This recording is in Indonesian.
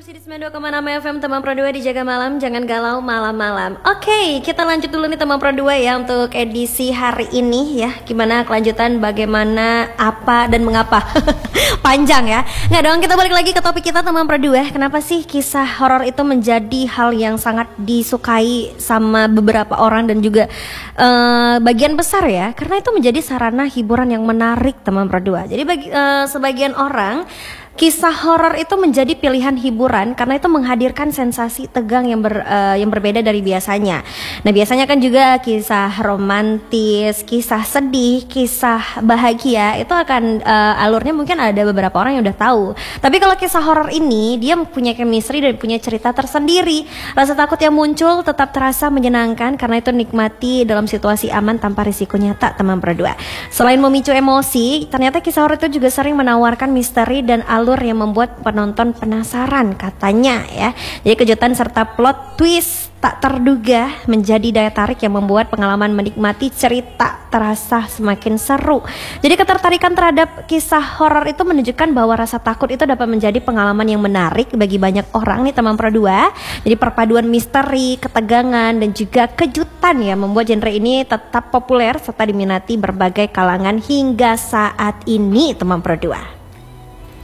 masih di 92,6 FM teman Pro 2 dijaga malam, jangan galau malam-malam. Oke, kita lanjut dulu nih teman Pro 2 ya untuk edisi hari ini ya. Gimana kelanjutan, bagaimana, apa, dan mengapa. Panjang ya. Nggak dong, kita balik lagi ke topik kita teman Pro 2. Kenapa sih kisah horor itu menjadi hal yang sangat disukai sama beberapa orang dan juga bagian besar ya. Karena itu menjadi sarana hiburan yang menarik teman Pro 2. Jadi bagi sebagian orang, kisah horor itu menjadi pilihan hiburan karena itu menghadirkan sensasi tegang yang berbeda dari biasanya. Nah, biasanya kan juga kisah romantis, kisah sedih, kisah bahagia itu akan alurnya mungkin ada beberapa orang yang udah tahu. Tapi kalau kisah horor ini dia punya chemistry dan punya cerita tersendiri. Rasa takut yang muncul tetap terasa menyenangkan karena itu nikmati dalam situasi aman tanpa risiko nyata teman berdua. Selain memicu emosi, ternyata kisah horor itu juga sering menawarkan misteri dan alur yang membuat penonton penasaran katanya ya. Jadi kejutan serta plot twist tak terduga menjadi daya tarik yang membuat pengalaman menikmati cerita terasa semakin seru. Jadi ketertarikan terhadap kisah horor itu menunjukkan bahwa rasa takut itu dapat menjadi pengalaman yang menarik bagi banyak orang nih teman Pro 2. Jadi perpaduan misteri, ketegangan dan juga kejutan ya membuat genre ini tetap populer serta diminati berbagai kalangan hingga saat ini teman Pro 2.